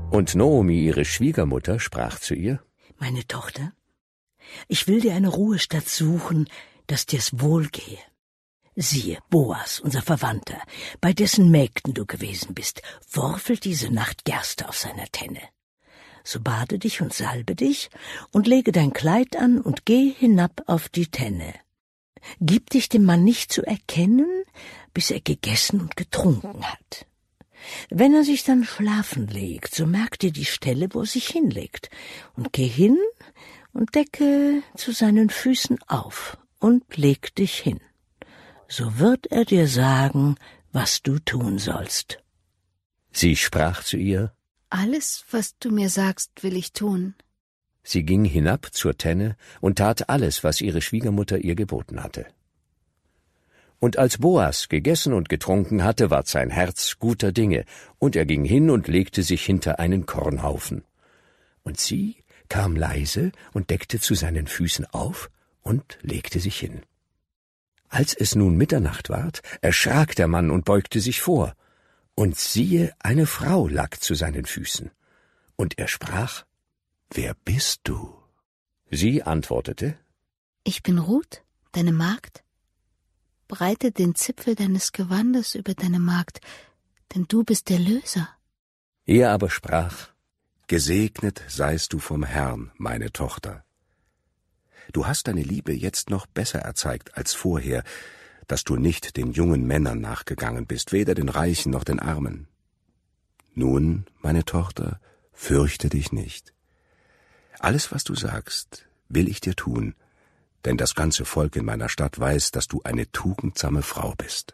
Und Noomi, ihre Schwiegermutter, sprach zu ihr: Meine Tochter, ich will dir eine Ruhestadt suchen, dass dir's wohlgehe. Siehe, Boas, unser Verwandter, bei dessen Mägden du gewesen bist, worfelt diese Nacht Gerste auf seiner Tenne. So bade dich und salbe dich und lege dein Kleid an und geh hinab auf die Tenne. Gib dich dem Mann nicht zu erkennen, bis er gegessen und getrunken hat. Wenn er sich dann schlafen legt, so merk dir die Stelle, wo er sich hinlegt, und geh hin und decke zu seinen Füßen auf und leg dich hin. So wird er dir sagen, was du tun sollst. Sie sprach zu ihr: Alles, was du mir sagst, will ich tun. Sie ging hinab zur Tenne und tat alles, was ihre Schwiegermutter ihr geboten hatte. Und als Boas gegessen und getrunken hatte, ward sein Herz guter Dinge, und er ging hin und legte sich hinter einen Kornhaufen. Und sie kam leise und deckte zu seinen Füßen auf und legte sich hin. Als es nun Mitternacht ward, erschrak der Mann und beugte sich vor, und siehe, eine Frau lag zu seinen Füßen. Und er sprach: Wer bist du? Sie antwortete: Ich bin Ruth, deine Magd. Breite den Zipfel deines Gewandes über deine Magd, denn du bist der Löser. Er aber sprach: Gesegnet seist du vom Herrn, meine Tochter. Du hast deine Liebe jetzt noch besser erzeigt als vorher, dass du nicht den jungen Männern nachgegangen bist, weder den Reichen noch den Armen. Nun, meine Tochter, fürchte dich nicht. Alles, was du sagst, will ich dir tun, denn das ganze Volk in meiner Stadt weiß, dass du eine tugendsame Frau bist.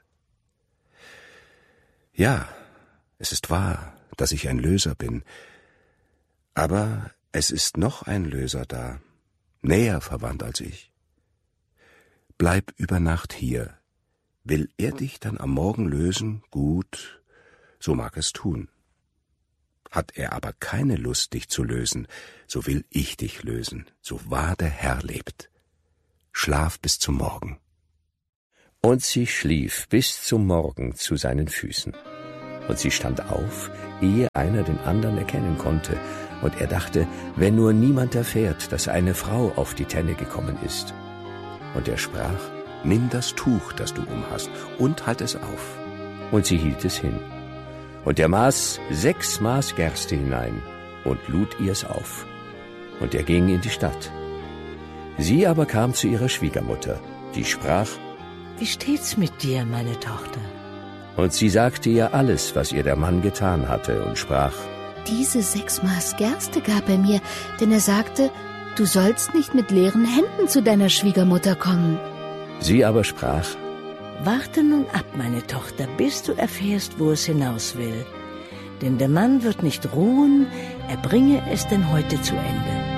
Ja, es ist wahr, dass ich ein Löser bin, aber es ist noch ein Löser da, näher verwandt als ich. Bleib über Nacht hier. Will er dich dann am Morgen lösen, gut, so mag es tun. Hat er aber keine Lust, dich zu lösen, so will ich dich lösen, so wahr der Herr lebt. Schlaf bis zum Morgen. Und sie schlief bis zum Morgen zu seinen Füßen. Und sie stand auf, ehe einer den anderen erkennen konnte, und er dachte, wenn nur niemand erfährt, dass eine Frau auf die Tenne gekommen ist. Und er sprach: Nimm das Tuch, das du umhast, und halt es auf. Und sie hielt es hin. Und er maß 6 Maß Gerste hinein und lud ihr's auf. Und er ging in die Stadt. Sie aber kam zu ihrer Schwiegermutter, die sprach: Wie steht's mit dir, meine Tochter? Und sie sagte ihr alles, was ihr der Mann getan hatte, und sprach: Diese 6 Maß Gerste gab er mir, denn er sagte, du sollst nicht mit leeren Händen zu deiner Schwiegermutter kommen. Sie aber sprach: Warte nun ab, meine Tochter, bis du erfährst, wo es hinaus will. Denn der Mann wird nicht ruhen, er bringe es denn heute zu Ende.